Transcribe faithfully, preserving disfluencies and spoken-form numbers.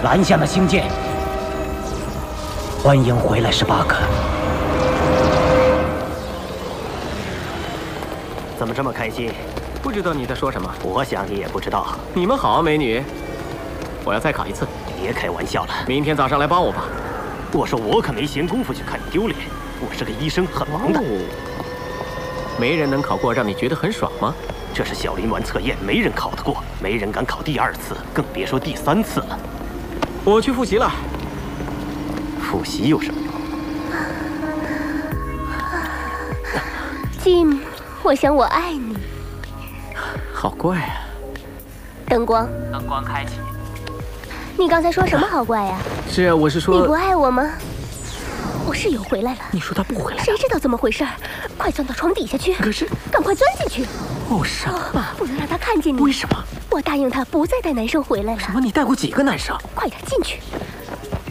拦下那星舰。欢迎回来，十八个。 怎么这么开心？ 不知道你在说什么。 我想你也不知道。 你们好啊，美女。我要再考一次。 别开玩笑了。 明天早上来帮我吧。 我说我可没闲工夫去看你丢脸。我是个医生，很忙的。 哦，没人能考过，让你觉得很爽吗？ 这是小林丸测验，没人考得过，没人敢考第二次，更别说第三次了。 我去复习了。 复习有什么用 ？Jim， 我想我爱你。 好怪啊！ 灯光， 灯光开启。 你刚才说什么好怪呀？ 是啊，我是说。 你不爱我吗？我室友回来了。 你说他不回来？ 谁知道怎么回事？快钻到床底下去！ 可是， 赶快钻进去！ 哦，什么？ 不能让他看见你。 为什么？ 我答应他不再带男生回来了。 什么？你带过几个男生？ 快点进去！